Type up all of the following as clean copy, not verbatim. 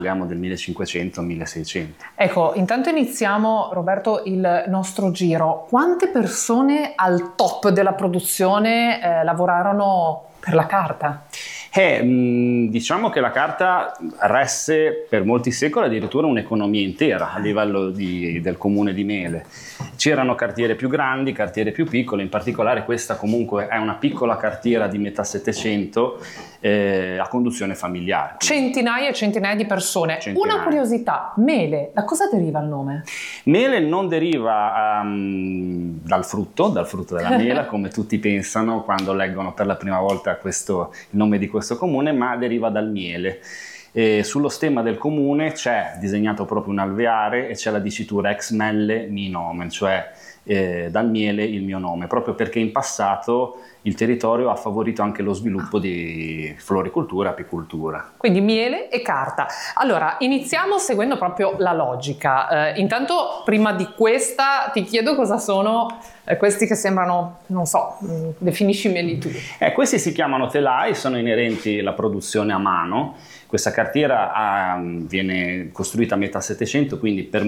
Parliamo del 1500-1600. Ecco, intanto iniziamo, Roberto, il nostro giro. Quante persone al top della produzione lavorarono per la carta? Diciamo che la carta resse per molti secoli addirittura un'economia intera a livello del comune di Mele. C'erano cartiere più grandi, cartiere più piccole, in particolare questa comunque è una piccola cartiera di metà Settecento a conduzione familiare. Centinaia e centinaia di persone. Centinaia. Una curiosità, Mele, da cosa deriva il nome? Mele non deriva dal frutto della mela, come tutti pensano quando leggono per la prima volta il nome di questo comune, ma deriva dal miele. Sullo stemma del comune c'è disegnato proprio un alveare e c'è la dicitura ex melle mi nomen, cioè dal miele il mio nome, proprio perché in passato il territorio ha favorito anche lo sviluppo di floricoltura e apicoltura. Quindi miele e carta. Allora, iniziamo seguendo proprio la logica. Intanto, prima di questa, ti chiedo cosa sono questi che sembrano, non so, definiscimeli tu. Questi si chiamano telai, sono inerenti alla produzione a mano. Questa cartiera viene costruita a metà Settecento, quindi per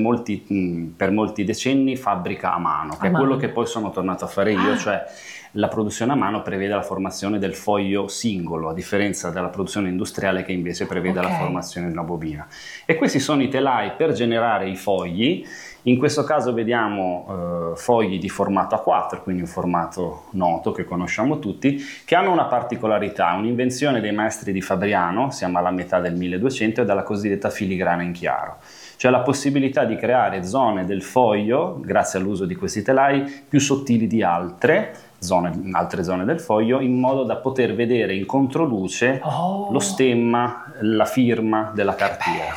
molti decenni fabbrica a mano, che è quello che poi sono tornato a fare io, cioè la produzione a mano prevede la formazione del foglio singolo, a differenza della produzione industriale che invece prevede la formazione di una bobina. E questi sono i telai per generare i fogli. In questo caso vediamo fogli di formato A4, quindi un formato noto che conosciamo tutti, che hanno una particolarità, un'invenzione dei maestri di Fabriano, siamo alla metà del 1200, e dalla cosiddetta filigrana in chiaro. Cioè la possibilità di creare zone del foglio, grazie all'uso di questi telai, più sottili di altre zone del foglio, in modo da poter vedere in controluce lo stemma, la firma della cartiera.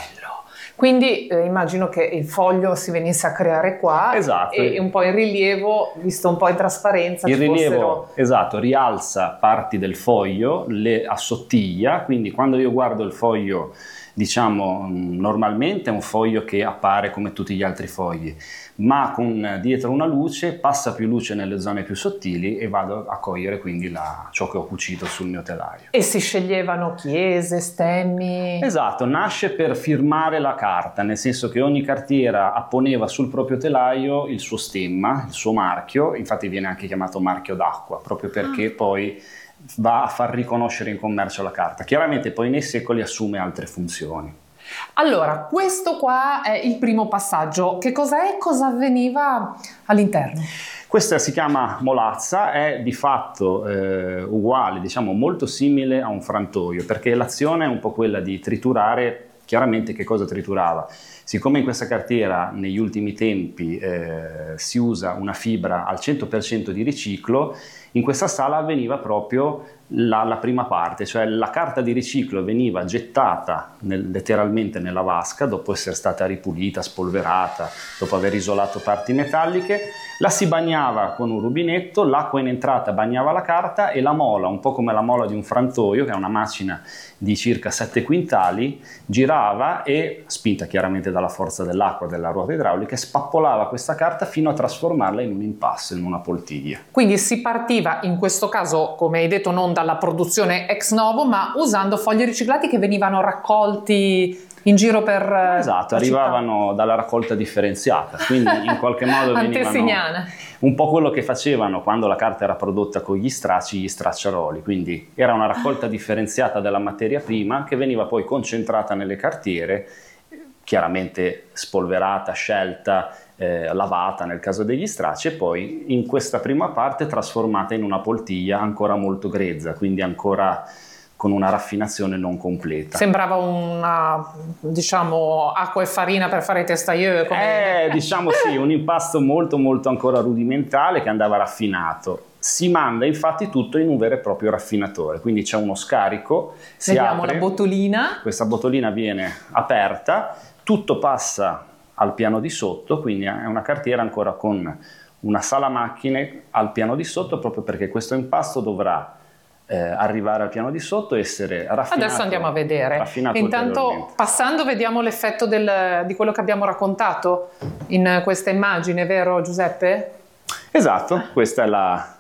Quindi immagino che il foglio si venisse a creare qua, esatto, e un po' in rilievo, visto un po' in trasparenza, il rilievo, esatto, rialza parti del foglio, le assottiglia, quindi quando io guardo il foglio, diciamo, normalmente è un foglio che appare come tutti gli altri fogli, ma con dietro una luce, passa più luce nelle zone più sottili e vado a cogliere quindi ciò che ho cucito sul mio telaio. E si sceglievano chiese, stemmi? Esatto, nasce per firmare la carta, nel senso che ogni cartiera apponeva sul proprio telaio il suo stemma, il suo marchio, infatti viene anche chiamato marchio d'acqua, proprio perché poi va a far riconoscere in commercio la carta. Chiaramente poi nei secoli assume altre funzioni. Allora, questo qua è il primo passaggio. Che cos'è e cosa avveniva all'interno? Questa si chiama molazza, è di fatto uguale, diciamo molto simile a un frantoio, perché l'azione è un po' quella di triturare. Chiaramente che cosa triturava? Siccome in questa cartiera negli ultimi tempi si usa una fibra al 100% di riciclo, in questa sala avveniva proprio la prima parte, cioè la carta di riciclo veniva gettata letteralmente nella vasca dopo essere stata ripulita, spolverata, dopo aver isolato parti metalliche, la si bagnava con un rubinetto, l'acqua in entrata bagnava la carta e la mola, un po' come la mola di un frantoio, che è una macina di circa 7 quintali, girava e, spinta chiaramente dalla forza dell'acqua, della ruota idraulica, spappolava questa carta fino a trasformarla in un impasto, in una poltiglia. Quindi si partiva in questo caso, come hai detto, non dalla produzione ex novo, ma usando fogli riciclati che venivano raccolti in giro per esatto, arrivavano dalla raccolta differenziata, quindi in qualche modo venivano un po' quello che facevano quando la carta era prodotta con gli stracci, gli stracciaroli, quindi era una raccolta differenziata della materia prima che veniva poi concentrata nelle cartiere, chiaramente spolverata, scelta, lavata nel caso degli stracci, e poi in questa prima parte trasformata in una poltiglia ancora molto grezza, quindi ancora con una raffinazione non completa. Sembrava una, diciamo, acqua e farina per fare i testailleux. Diciamo sì, un impasto molto molto ancora rudimentale che andava raffinato. Si manda infatti tutto in un vero e proprio raffinatore, quindi c'è uno scarico, vediamo la botolina. Questa botolina viene aperta, tutto passa al piano di sotto, quindi è una cartiera ancora con una sala macchine al piano di sotto, proprio perché questo impasto dovrà arrivare al piano di sotto e essere raffinato. Adesso andiamo a vedere. Intanto, passando, vediamo l'effetto di quello che abbiamo raccontato in questa immagine, vero Giuseppe? Esatto, questa è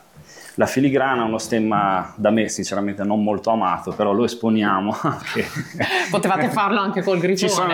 la filigrana, uno stemma da me sinceramente non molto amato, però lo esponiamo. Potevate farlo anche col grifone.